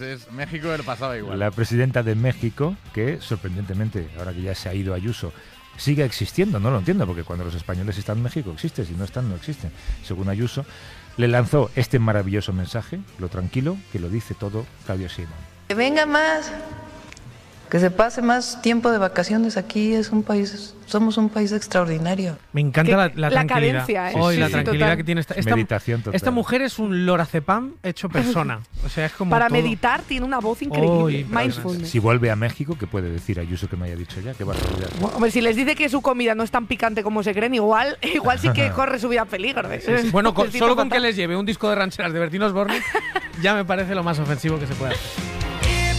México le pasaba igual. La presidenta de México, que sorprendentemente, ahora que ya se ha ido Ayuso, sigue existiendo, no lo entiendo, porque cuando los españoles están en México existe, si no están, no existen. Según Ayuso, le lanzó este maravilloso mensaje, lo tranquilo, que lo dice todo Claudio Sheinbaum. Que venga más, que se pase más tiempo de vacaciones aquí, somos un país extraordinario. Me encanta la tranquilidad. Cadencia, Hoy sí, la sí, tranquilidad total. que tiene esta Meditación total. Esta mujer es un lorazepam hecho persona. O sea, es como Para todo. meditar tiene una voz increíble. Mindfulness. Si vuelve a México, ¿qué puede decir Ayuso que me haya dicho ya? Qué barbaridad. Bueno, hombre, si les dice que su comida no es tan picante como se creen, igual sí que corre su vida a peligro. Bueno, solo con que les lleve un disco de rancheras de Bertín Osborne ya me parece lo más ofensivo que se puede hacer.